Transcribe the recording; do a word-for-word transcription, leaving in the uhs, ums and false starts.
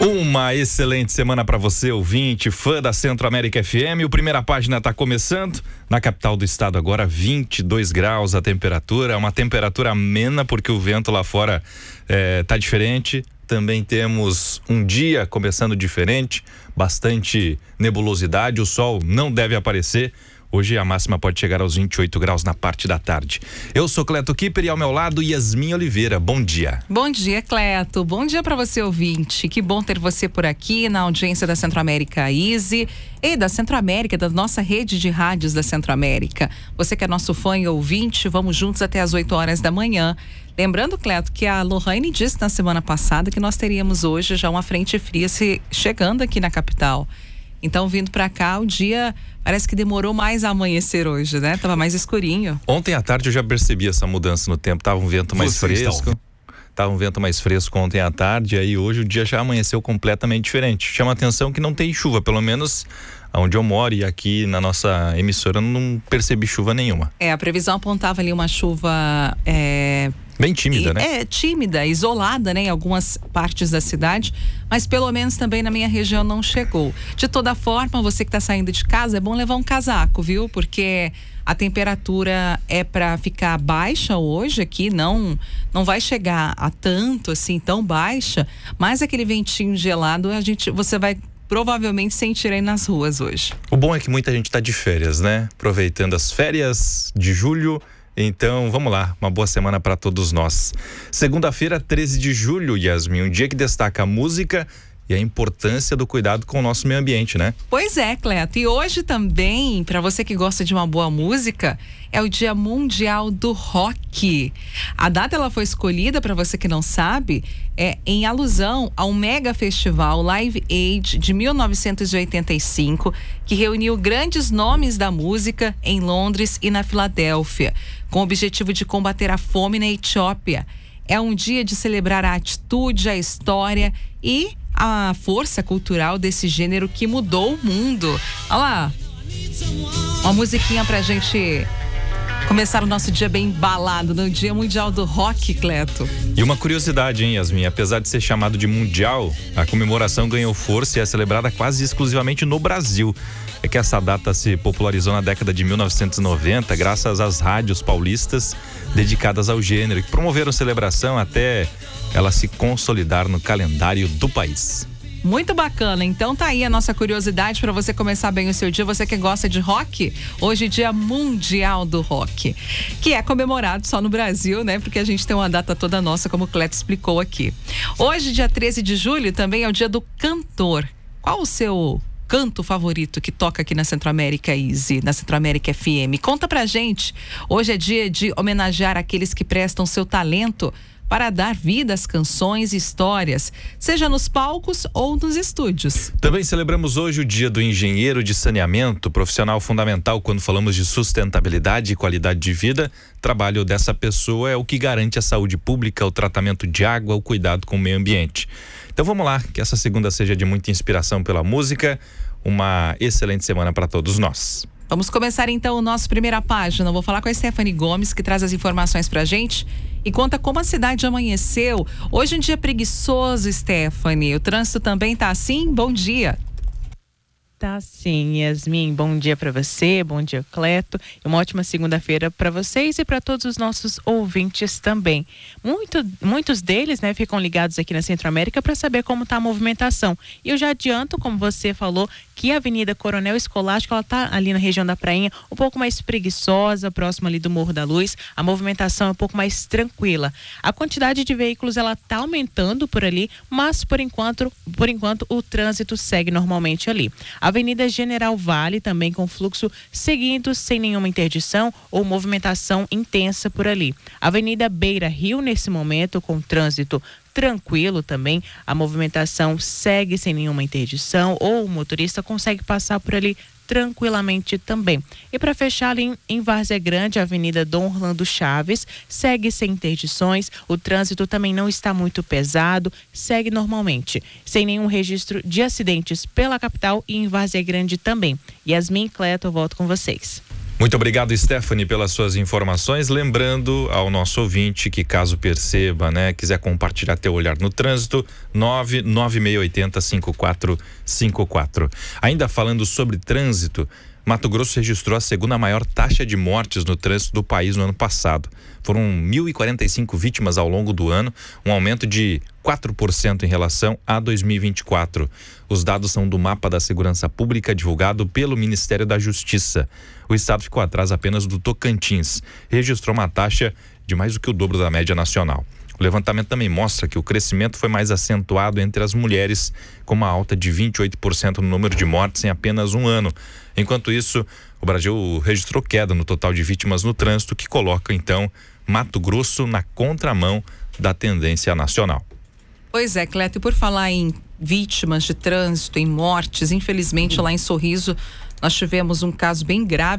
Uma excelente semana para você, ouvinte, fã da Centro América F M. O Primeira Página está começando. Na capital do estado agora, vinte e dois graus a temperatura. Uma temperatura amena porque o vento lá fora é, tá diferente. Também temos um dia começando diferente, bastante nebulosidade. O sol não deve aparecer. Hoje a máxima pode chegar aos vinte e oito graus na parte da tarde. Eu sou Cleto Kipper e ao meu lado Yasmin Oliveira. Bom dia. Bom dia, Cleto. Bom dia para você, ouvinte. Que bom ter você por aqui na audiência da Centro América Easy e da Centro América, da nossa rede de rádios da Centro América. Você que é nosso fã e ouvinte, vamos juntos até as oito horas da manhã. Lembrando, Cleto, que a Lohane disse na semana passada que nós teríamos hoje já uma frente fria se chegando aqui na capital. Então, vindo pra cá, o dia parece que demorou mais a amanhecer hoje, né? Tava mais escurinho. Ontem à tarde eu já percebi essa mudança no tempo. Tava um vento mais Você fresco. Está... Tava um vento mais fresco ontem à tarde. Aí hoje o dia já amanheceu completamente diferente. Chama a atenção que não tem chuva, pelo menos onde eu moro e aqui na nossa emissora eu não percebi chuva nenhuma. É, a previsão apontava ali uma chuva... É... Bem tímida, e, né? É, tímida, isolada, né, em algumas partes da cidade, mas pelo menos também na minha região não chegou. De toda forma, você que está saindo de casa, é bom levar um casaco, viu? Porque a temperatura é para ficar baixa hoje aqui, não, não vai chegar a tanto assim, tão baixa, mas aquele ventinho gelado, a gente, você vai provavelmente sentir aí nas ruas hoje. O bom é que muita gente está de férias, né? Aproveitando as férias de julho. Então, vamos lá, uma boa semana para todos nós. Segunda-feira, treze de julho, Yasmin, um dia que destaca a música e a importância do cuidado com o nosso meio ambiente, né? Pois é, Cleto. E hoje também, para você que gosta de uma boa música, é o Dia Mundial do Rock. A data ela foi escolhida, para você que não sabe, é em alusão ao mega festival Live Aid de mil novecentos e oitenta e cinco, que reuniu grandes nomes da música em Londres e na Filadélfia, com o objetivo de combater a fome na Etiópia. É um dia de celebrar a atitude, a história e a força cultural desse gênero que mudou o mundo. Olha lá, uma musiquinha pra gente começar o nosso dia bem embalado no Dia Mundial do Rock, Cleto. E uma curiosidade, hein, Yasmin? Apesar de ser chamado de mundial, a comemoração ganhou força e é celebrada quase exclusivamente no Brasil. É que essa data se popularizou na década de mil novecentos e noventa, graças às rádios paulistas dedicadas ao gênero, que promoveram a celebração até ela se consolidar no calendário do país. Muito bacana, então tá aí a nossa curiosidade para você começar bem o seu dia. Você que gosta de rock, hoje é Dia Mundial do Rock, que é comemorado só no Brasil, né? Porque a gente tem uma data toda nossa, como o Cleto explicou aqui. Hoje, dia treze de julho, também é o dia do cantor. Qual o seu canto favorito que toca aqui na Centro América Easy, na Centro América F M? Conta pra gente. Hoje é dia de homenagear aqueles que prestam seu talento para dar vida às canções e histórias, seja nos palcos ou nos estúdios. Também celebramos hoje o Dia do Engenheiro de Saneamento, profissional fundamental quando falamos de sustentabilidade e qualidade de vida. O trabalho dessa pessoa é o que garante a saúde pública, o tratamento de água, o cuidado com o meio ambiente. Então vamos lá, que essa segunda seja de muita inspiração pela música. Uma excelente semana para todos nós. Vamos começar então o nosso Primeira Página. Vou falar com a Stephanie Gomes, que traz as informações pra gente e conta como a cidade amanheceu. Hoje é um dia preguiçoso, Stephanie. O trânsito também tá assim? Bom dia. Tá sim, Yasmin. Bom dia para você, bom dia, Cleto. Uma ótima segunda-feira para vocês e para todos os nossos ouvintes também. Muito, muitos deles, né, ficam ligados aqui na Centro América para saber como tá a movimentação. E eu já adianto, como você falou, que a Avenida Coronel Escolástico, ela tá ali na região da Prainha, um pouco mais preguiçosa, próximo ali do Morro da Luz. A movimentação é um pouco mais tranquila. A quantidade de veículos, ela tá aumentando por ali, mas por enquanto, por enquanto o trânsito segue normalmente ali. Avenida General Vale também com fluxo seguindo sem nenhuma interdição ou movimentação intensa por ali. Avenida Beira Rio nesse momento com trânsito tranquilo também, a movimentação segue sem nenhuma interdição ou o motorista consegue passar por ali tranquilamente também. E para fechar ali em, em Várzea Grande, a Avenida Dom Orlando Chaves segue sem interdições, o trânsito também não está muito pesado, segue normalmente, sem nenhum registro de acidentes pela capital e em Várzea Grande também. Yasmin, Cleto, eu volto com vocês. Muito obrigado, Stephanie, pelas suas informações. Lembrando ao nosso ouvinte que, caso perceba, né, quiser compartilhar teu olhar no trânsito, nove nove seis oito zero cinco quatro cinco quatro. Ainda falando sobre trânsito, Mato Grosso registrou a segunda maior taxa de mortes no trânsito do país no ano passado. Foram mil e quarenta e cinco vítimas ao longo do ano, um aumento de quatro por cento em relação a dois mil e vinte e quatro. Os dados são do mapa da segurança pública divulgado pelo Ministério da Justiça. O estado ficou atrás apenas do Tocantins, registrou uma taxa de mais do que o dobro da média nacional. O levantamento também mostra que o crescimento foi mais acentuado entre as mulheres, com uma alta de vinte e oito por cento no número de mortes em apenas um ano. Enquanto isso, o Brasil registrou queda no total de vítimas no trânsito, que coloca então Mato Grosso na contramão da tendência nacional. Pois é, Cleto, e por falar em vítimas de trânsito, em mortes, infelizmente lá em Sorriso nós tivemos um caso bem grave.